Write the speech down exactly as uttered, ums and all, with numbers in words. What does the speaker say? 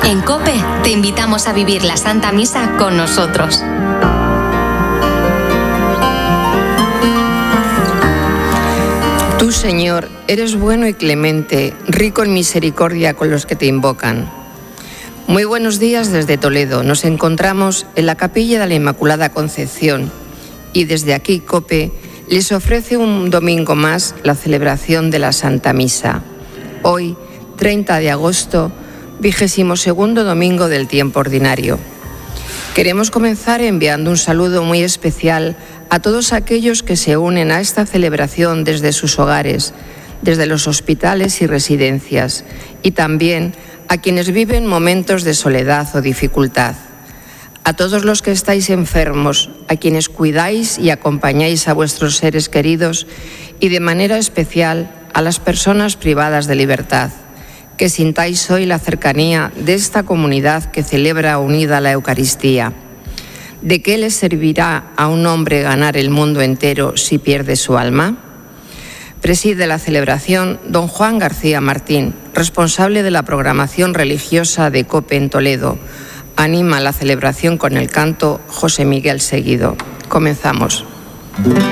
En COPE te invitamos a vivir la Santa Misa con nosotros. Tú, Señor, eres bueno y clemente, rico en misericordia con los que te invocan. Muy buenos días desde Toledo. Nos encontramos en la Capilla de la Inmaculada Concepción y desde aquí COPE les ofrece un domingo más la celebración de la Santa Misa. Hoy, treinta de agosto, vigésimo segundo domingo del tiempo ordinario. Queremos comenzar enviando un saludo muy especial a todos aquellos que se unen a esta celebración desde sus hogares, desde los hospitales y residencias, y también a quienes viven momentos de soledad o dificultad. A todos los que estáis enfermos, a quienes cuidáis y acompañáis a vuestros seres queridos, y de manera especial a las personas privadas de libertad. Que sintáis hoy la cercanía de esta comunidad que celebra unida la Eucaristía. ¿De qué le servirá a un hombre ganar el mundo entero si pierde su alma? Preside la celebración don Juan García Martín, responsable de la programación religiosa de COPE en Toledo. Anima la celebración con el canto José Miguel Seguido. Comenzamos.